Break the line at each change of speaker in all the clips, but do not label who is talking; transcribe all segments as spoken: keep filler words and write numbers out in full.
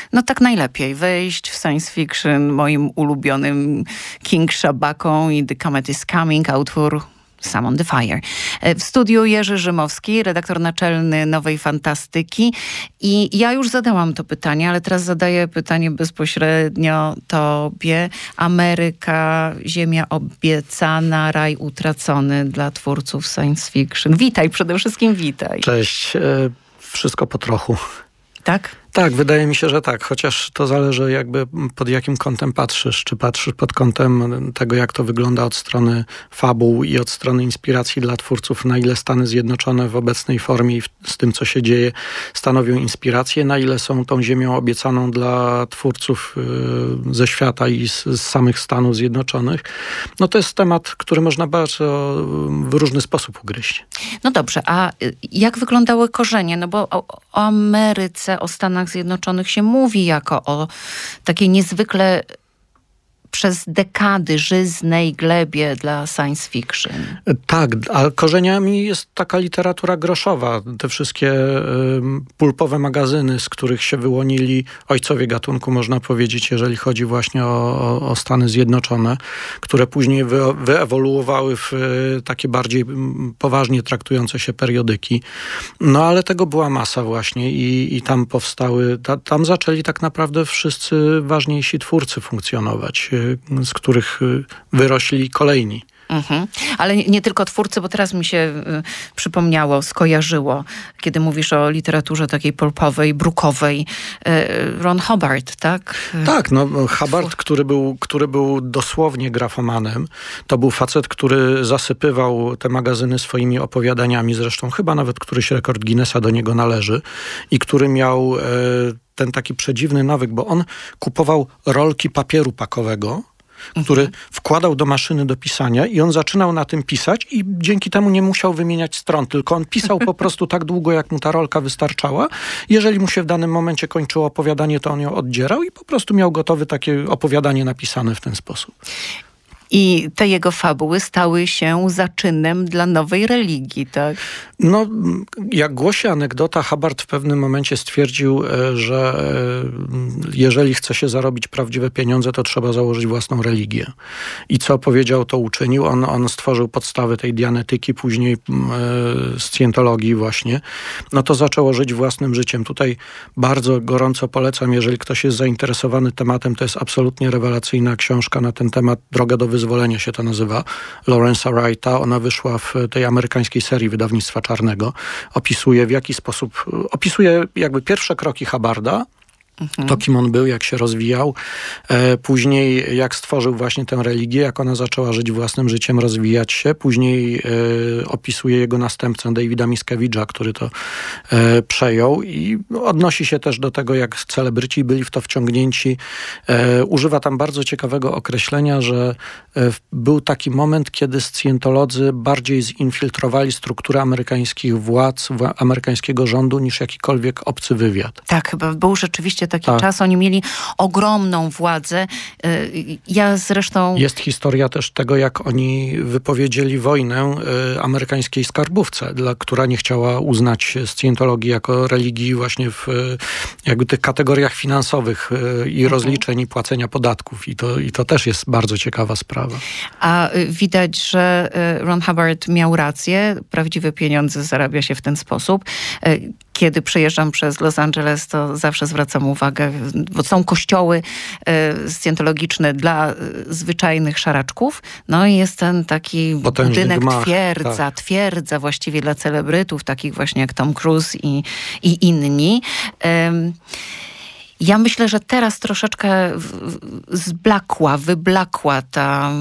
No tak najlepiej wejść w science fiction moim ulubionym King Szabaką i The Comet is Coming, autor Summon the Fire. W studiu Jerzy Rzymowski, redaktor naczelny Nowej Fantastyki. I ja już zadałam to pytanie, ale teraz zadaję pytanie bezpośrednio tobie. Ameryka, ziemia obiecana, raj utracony dla twórców science fiction. Witaj, przede wszystkim witaj.
Cześć. Wszystko po trochu.
Tak?
Tak, wydaje mi się, że tak, chociaż to zależy jakby pod jakim kątem patrzysz. Czy patrzysz pod kątem tego, jak to wygląda od strony fabuł i od strony inspiracji dla twórców, na ile Stany Zjednoczone w obecnej formie i z tym, co się dzieje, stanowią inspirację, na ile są tą ziemią obiecaną dla twórców ze świata i z, z samych Stanów Zjednoczonych. No to jest temat, który można bardzo w różny sposób ugryźć.
No dobrze, a jak wyglądały korzenie? No bo o, o Ameryce, o Stanach Zjednoczonych się mówi jako o takiej niezwykle przez dekady żyznej glebie dla science fiction.
Tak, a korzeniami jest taka literatura groszowa. Te wszystkie y, pulpowe magazyny, z których się wyłonili ojcowie gatunku, można powiedzieć, jeżeli chodzi właśnie o, o Stany Zjednoczone, które później wy, wyewoluowały w y, takie bardziej poważnie traktujące się periodyki. No ale tego była masa właśnie i, i tam powstały, ta, tam zaczęli tak naprawdę wszyscy ważniejsi twórcy funkcjonować, z których wyrośli kolejni.
Mhm. Ale nie, nie tylko twórcy, bo teraz mi się y, przypomniało, skojarzyło, kiedy mówisz o literaturze takiej pulpowej, brukowej. Y, Ron Hubbard, tak?
Tak, no Hubbard, który był, który był dosłownie grafomanem. To był facet, który zasypywał te magazyny swoimi opowiadaniami, zresztą chyba nawet któryś rekord Guinnessa do niego należy i który miał e, ten taki przedziwny nawyk, bo on kupował rolki papieru pakowego, który mhm. wkładał do maszyny do pisania i on zaczynał na tym pisać i dzięki temu nie musiał wymieniać stron, tylko on pisał po prostu tak długo, jak mu ta rolka wystarczała. Jeżeli mu się w danym momencie kończyło opowiadanie, to on ją oddzierał i po prostu miał gotowe takie opowiadanie napisane w ten sposób.
I te jego fabuły stały się zaczynem dla nowej religii, tak?
No, jak głosi anegdota, Hubbard w pewnym momencie stwierdził, że jeżeli chce się zarobić prawdziwe pieniądze, to trzeba założyć własną religię. I co powiedział, to uczynił. On, on stworzył podstawy tej dianetyki, później e, scjentologii właśnie. No to zaczęło żyć własnym życiem. Tutaj bardzo gorąco polecam, jeżeli ktoś jest zainteresowany tematem, to jest absolutnie rewelacyjna książka na ten temat. Droga do wyzwolenia się to nazywa. Lawrence'a Wrighta. Ona wyszła w tej amerykańskiej serii wydawnictwa Czarnego. Opisuje w jaki sposób, opisuje jakby pierwsze kroki Hubbarda, mhm. to kim on był, jak się rozwijał. E, później jak stworzył właśnie tę religię, jak ona zaczęła żyć własnym życiem, rozwijać się. Później e, opisuje jego następcę Davida Miscavigea, który to e, przejął i odnosi się też do tego, jak celebryci byli w to wciągnięci. E, używa tam bardzo ciekawego określenia, że e, był taki moment, kiedy scjentolodzy bardziej zinfiltrowali strukturę amerykańskich władz, amerykańskiego rządu, niż jakikolwiek obcy wywiad.
Tak, chyba był rzeczywiście taki
tak.
czas. Oni mieli ogromną władzę. Ja zresztą...
Jest historia też tego, jak oni wypowiedzieli wojnę y, amerykańskiej skarbówce, dla, która nie chciała uznać scjentologii jako religii właśnie w y, jakby tych kategoriach finansowych y, i mhm. rozliczeń i płacenia podatków. I to, I to też jest bardzo ciekawa sprawa.
A y, widać, że y, Ron Hubbard miał rację. Prawdziwe pieniądze zarabia się w ten sposób. Y, Kiedy przejeżdżam przez Los Angeles, to zawsze zwracam uwagę, bo są kościoły y, scjentologiczne dla y, zwyczajnych szaraczków. No i jest ten taki
potężny
budynek
gmach,
twierdza,
tak.
twierdza właściwie dla celebrytów, takich właśnie jak Tom Cruise i, i inni. Ym, Ja myślę, że teraz troszeczkę zblakła, wyblakła ta,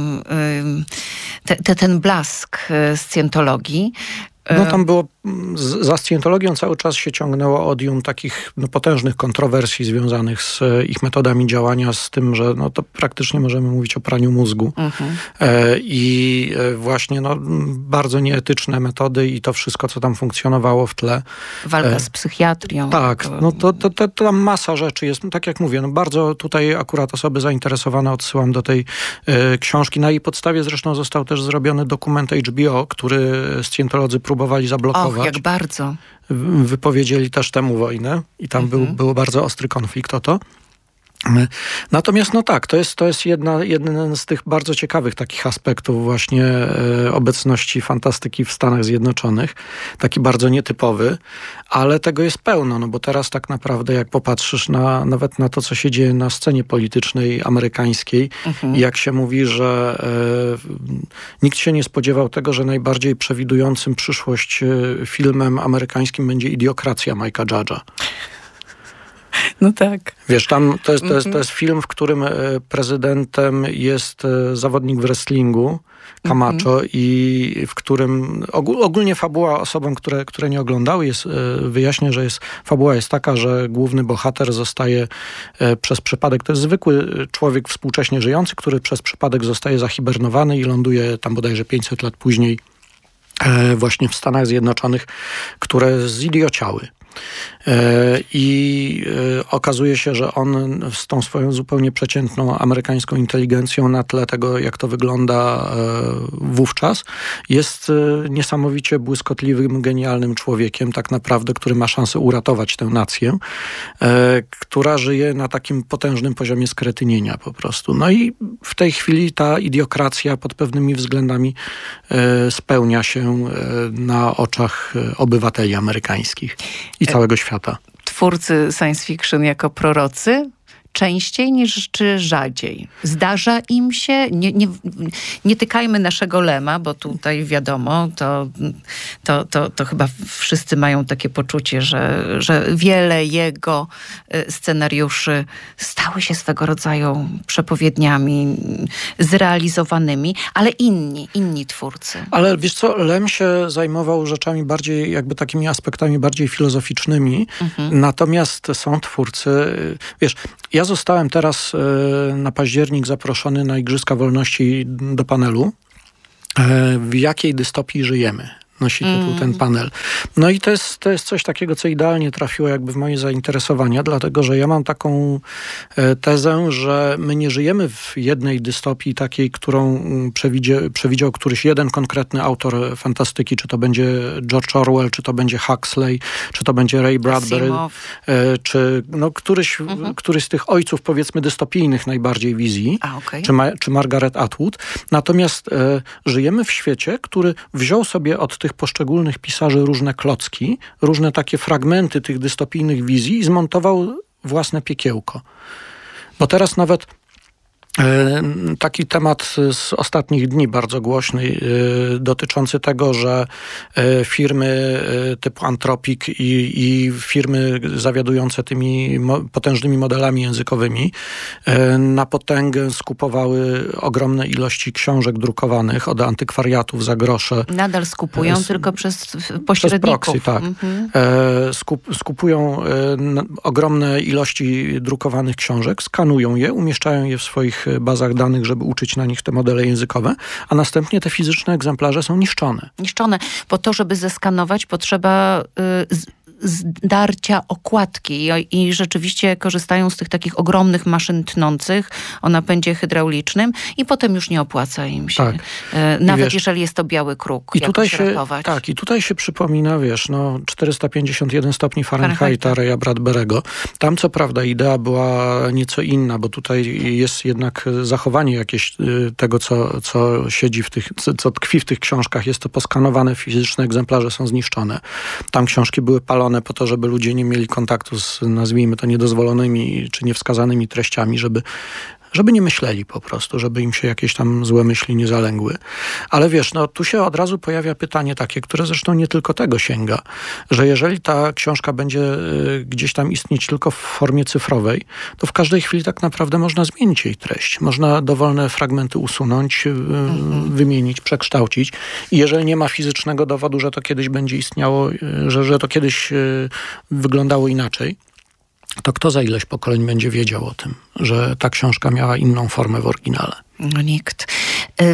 te, te, ten blask scjentologii.
No tam było, za scjentologią cały czas się ciągnęło odium takich no, potężnych kontrowersji związanych z ich metodami działania, z tym, że no, to praktycznie możemy mówić o praniu mózgu. Mhm. E, I właśnie no, bardzo nieetyczne metody i to wszystko, co tam funkcjonowało w tle.
Walka e, z psychiatrią.
Tak, no to, to, to, to tam masa rzeczy jest. No, tak jak mówię, no, bardzo tutaj akurat osoby zainteresowane odsyłam do tej e, książki. Na jej podstawie zresztą został też zrobiony dokument H B O, który scjentolodzy próbowali zablokować. bombardować.
Jak bardzo.
Wypowiedzieli też temu wojnę i tam mhm. był, był bardzo ostry konflikt o to. Natomiast no tak, to jest, to jest jedna, jeden z tych bardzo ciekawych takich aspektów właśnie e, obecności fantastyki w Stanach Zjednoczonych. Taki bardzo nietypowy, ale tego jest pełno, no bo teraz tak naprawdę jak popatrzysz na, nawet na to, co się dzieje na scenie politycznej amerykańskiej mhm. i jak się mówi, że e, nikt się nie spodziewał tego, że najbardziej przewidującym przyszłość e, filmem amerykańskim będzie Idiokracja Mike'a Judge'a.
No tak.
Wiesz, tam to jest, to, jest, to jest film, w którym prezydentem jest zawodnik w wrestlingu, Camacho, mm-hmm. i w którym ogól, ogólnie fabuła osobom, które, które nie oglądały, jest, wyjaśnię, że jest, fabuła jest taka, że główny bohater zostaje przez przypadek, to jest zwykły człowiek współcześnie żyjący, który przez przypadek zostaje zahibernowany i ląduje tam bodajże pięćset lat później właśnie w Stanach Zjednoczonych, które zidiociały. I okazuje się, że on z tą swoją zupełnie przeciętną amerykańską inteligencją na tle tego, jak to wygląda wówczas, jest niesamowicie błyskotliwym, genialnym człowiekiem, tak naprawdę, który ma szansę uratować tę nację, która żyje na takim potężnym poziomie skretynienia po prostu. No i w tej chwili ta idiokracja pod pewnymi względami spełnia się na oczach obywateli amerykańskich i całego świata.
Twórcy science fiction jako prorocy? Częściej niż czy rzadziej? Zdarza im się? Nie, nie, nie tykajmy naszego Lema, bo tutaj wiadomo, to, to, to, to chyba wszyscy mają takie poczucie, że, że wiele jego scenariuszy stały się swego rodzaju przepowiedniami zrealizowanymi, ale inni, inni twórcy.
Ale wiesz co, Lem się zajmował rzeczami bardziej, jakby takimi aspektami bardziej filozoficznymi, mhm. natomiast są twórcy, wiesz, ja zostałem teraz na październik zaproszony na Igrzyska Wolności do panelu. W jakiej dystopii żyjemy? Nosi tytuł mm. ten panel. No i to jest, to jest coś takiego, co idealnie trafiło jakby w moje zainteresowania, dlatego, że ja mam taką tezę, że my nie żyjemy w jednej dystopii takiej, którą przewidzie, przewidział któryś jeden konkretny autor fantastyki, czy to będzie George Orwell, czy to będzie Huxley, czy to będzie Ray Bradbury, Asimov. czy no, któryś, mm-hmm. któryś z tych ojców, powiedzmy, dystopijnych najbardziej wizji,
A, okay.
czy, Ma, czy Margaret Atwood. Natomiast e, żyjemy w świecie, który wziął sobie od tych poszczególnych pisarzy różne klocki, różne takie fragmenty tych dystopijnych wizji i zmontował własne piekiełko. Bo teraz nawet taki temat z ostatnich dni bardzo głośny, dotyczący tego, że firmy typu Anthropic i, i firmy zawiadujące tymi potężnymi modelami językowymi na potęgę skupowały ogromne ilości książek drukowanych od antykwariatów za grosze.
Nadal skupują, z, tylko przez pośredników.
Przez proxy, tak. Mhm. Skup, skupują ogromne ilości drukowanych książek, skanują je, umieszczają je w swoich bazach danych, żeby uczyć na nich te modele językowe, a następnie te fizyczne egzemplarze są niszczone.
Niszczone, bo to, żeby zeskanować, potrzeba y, z, zdarcia okładki I, i rzeczywiście korzystają z tych takich ogromnych maszyn tnących o napędzie hydraulicznym i potem już nie opłaca im się.
Tak.
Y, nawet
wiesz,
jeżeli jest to biały kruk,
i tutaj się
ratować.
Tak, i tutaj się przypomina, wiesz, no czterysta pięćdziesiąt jeden stopni Fahrenheita Raya Bradbury'ego. Tam co prawda idea była nieco inna, bo tutaj jest jednak zachowanie jakieś tego, co, co siedzi w tych, co, co tkwi w tych książkach. Jest to poskanowane, fizyczne egzemplarze są zniszczone. Tam książki były palone po to, żeby ludzie nie mieli kontaktu z, nazwijmy to, niedozwolonymi czy niewskazanymi treściami, żeby żeby nie myśleli po prostu, żeby im się jakieś tam złe myśli nie zalęgły. Ale wiesz, no tu się od razu pojawia pytanie takie, które zresztą nie tylko tego sięga, że jeżeli ta książka będzie y, gdzieś tam istnieć tylko w formie cyfrowej, to w każdej chwili tak naprawdę można zmienić jej treść. Można dowolne fragmenty usunąć, y, mhm. wymienić, przekształcić. I jeżeli nie ma fizycznego dowodu, że to kiedyś będzie istniało, y, że, że to kiedyś y, wyglądało inaczej, to kto za ileś pokoleń będzie wiedział o tym, że ta książka miała inną formę w oryginale?
No nikt. Y-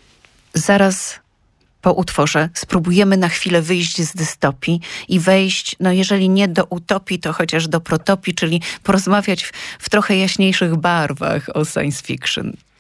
zaraz po utworze spróbujemy na chwilę wyjść z dystopii i wejść, no jeżeli nie do utopii, to chociaż do protopii, czyli porozmawiać w, w trochę jaśniejszych barwach o science fiction.